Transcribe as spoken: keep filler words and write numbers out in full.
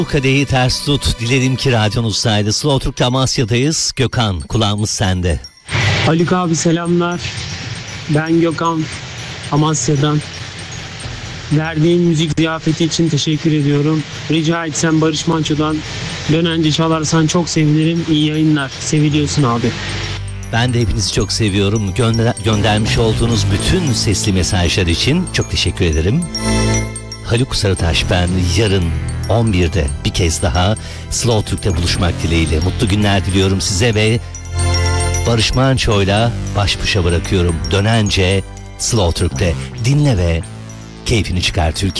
Bu kadehi ters tut. Dilerim ki radyonuzdaydı. Slow Türk'te Amasya'dayız. Gökhan, kulağımız sende. Haluk abi selamlar. Ben Gökhan, Amasya'dan. Verdiğin müzik ziyafeti için teşekkür ediyorum. Rica etsem Barış Manço'dan Dönence çalarsan çok sevinirim. İyi yayınlar. Seviliyorsun abi. Ben de hepinizi çok seviyorum. Gönder- göndermiş olduğunuz bütün sesli mesajlar için çok teşekkür ederim. Haluk Sarıtaş ben. Yarın on birde bir kez daha Slow Türk'te buluşmak dileğiyle. Mutlu günler diliyorum size ve Barış Manço'yla baş başa bırakıyorum. Dönence Slow Türk'te dinle ve keyfini çıkar Türkiye.